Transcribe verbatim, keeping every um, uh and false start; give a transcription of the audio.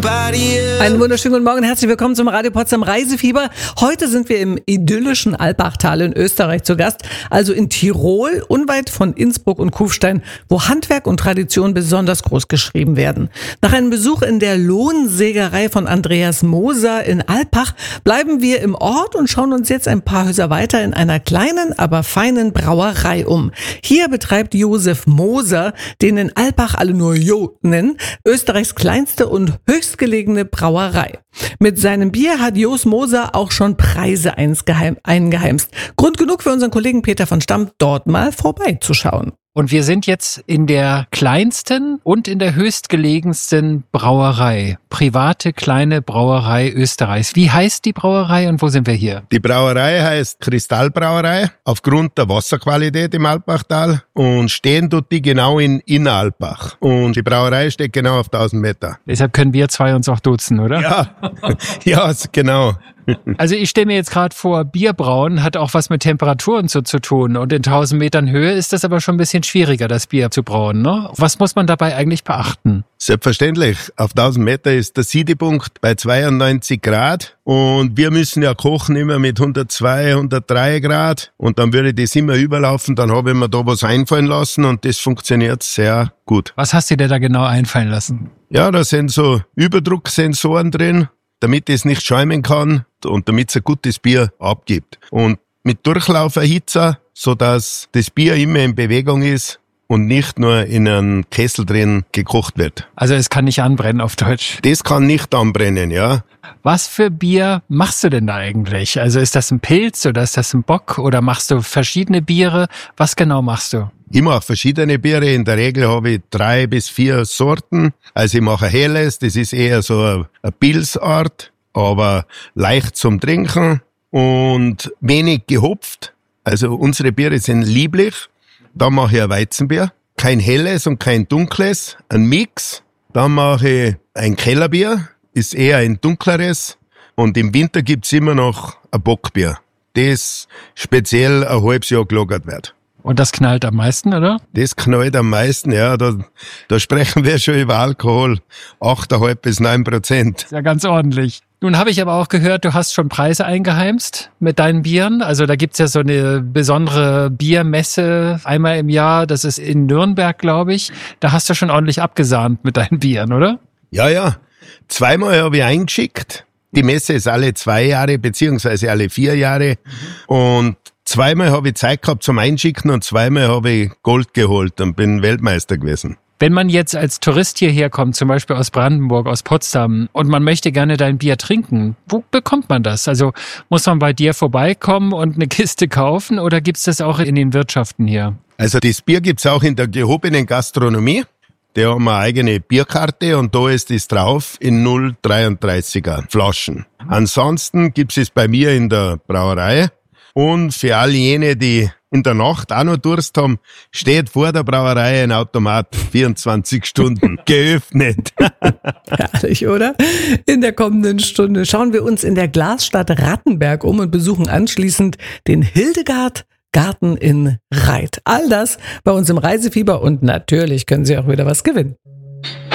Einen wunderschönen guten Morgen, herzlich willkommen zum Radio Potsdam Reisefieber. Heute sind wir im idyllischen Alpbachtal in Österreich zu Gast, also in Tirol, unweit von Innsbruck und Kufstein, wo Handwerk und Tradition besonders groß geschrieben werden. Nach einem Besuch in der Lohnsägerei von Andreas Moser in Alpbach bleiben wir im Ort und schauen uns jetzt ein paar Häuser weiter in einer kleinen, aber feinen Brauerei um. Hier betreibt Josef Moser, den in Alpbach alle nur Jo nennen, Österreichs kleinste und höchstgelegene Brauerei. Mit seinem Bier hat Jos Moser auch schon Preise eingeheimst. Grund genug für unseren Kollegen Peter von Stamm, dort mal vorbeizuschauen. Und wir sind jetzt in der kleinsten und in der höchstgelegensten Brauerei. Private kleine Brauerei Österreichs. Wie heißt die Brauerei und wo sind wir hier? Die Brauerei heißt Kristallbrauerei aufgrund der Wasserqualität im Alpbachtal und stehen tut die genau in Inneralpbach. Und die Brauerei steht genau auf tausend Meter. Deshalb können wir zwei uns auch duzen, oder? Ja, ja, genau. Also ich stelle mir jetzt gerade vor, Bierbrauen hat auch was mit Temperatur und so zu tun. Und in tausend Metern Höhe ist das aber schon ein bisschen schwieriger, das Bier zu brauen, ne? Was muss man dabei eigentlich beachten? Selbstverständlich. Auf tausend Meter ist der Siedepunkt bei zweiundneunzig Grad. Und wir müssen ja kochen immer mit hundertzwei, hundertdrei Grad. Und dann würde das immer überlaufen. Dann habe ich mir da was einfallen lassen und das funktioniert sehr gut. Was hast du dir da genau einfallen lassen? Ja, da sind so Überdrucksensoren drin, damit es nicht schäumen kann und damit es ein gutes Bier abgibt. Und mit Durchlauferhitzer, sodass das Bier immer in Bewegung ist und nicht nur in einem Kessel drin gekocht wird. Also es kann nicht anbrennen auf Deutsch. Das kann nicht anbrennen, ja. Was für Bier machst du denn da eigentlich? Also ist das ein Pilz oder ist das ein Bock oder machst du verschiedene Biere? Was genau machst du? Ich mache verschiedene Biere. In der Regel habe ich drei bis vier Sorten. Also ich mache ein helles, das ist eher so eine Pilzart, aber leicht zum Trinken und wenig gehopft. Also unsere Biere sind lieblich. Dann mache ich ein Weizenbier. Kein helles und kein dunkles, ein Mix. Dann mache ich ein Kellerbier, ist eher ein dunkleres. Und im Winter gibt's immer noch ein Bockbier, das speziell ein halbes Jahr gelagert wird. Und das knallt am meisten, oder? Das knallt am meisten, ja. Da, da sprechen wir schon über Alkohol. acht Komma fünf bis neun Prozent. Ist ja ganz ordentlich. Nun habe ich aber auch gehört, du hast schon Preise eingeheimst mit deinen Bieren. Also da gibt's ja so eine besondere Biermesse einmal im Jahr. Das ist in Nürnberg, glaube ich. Da hast du schon ordentlich abgesahnt mit deinen Bieren, oder? Ja, ja. Zweimal habe ich eingeschickt. Die Messe ist alle zwei Jahre beziehungsweise alle vier Jahre. Und zweimal habe ich Zeit gehabt zum Einschicken und zweimal habe ich Gold geholt und bin Weltmeister gewesen. Wenn man jetzt als Tourist hierher kommt, zum Beispiel aus Brandenburg, aus Potsdam, und man möchte gerne dein Bier trinken, wo bekommt man das? Also muss man bei dir vorbeikommen und eine Kiste kaufen oder gibt's das auch in den Wirtschaften hier? Also das Bier gibt's auch in der gehobenen Gastronomie. Die haben eine eigene Bierkarte und da ist es drauf in null Komma dreiunddreißiger Flaschen. Ansonsten gibt's es bei mir in der Brauerei. Und für all jene, die in der Nacht auch noch Durst haben, steht vor der Brauerei ein Automat, vierundzwanzig Stunden geöffnet. Herrlich, oder? In der kommenden Stunde schauen wir uns in der Glasstadt Rattenberg um und besuchen anschließend den Hildegard Garten in Reit. All das bei uns im Reisefieber und natürlich können Sie auch wieder was gewinnen.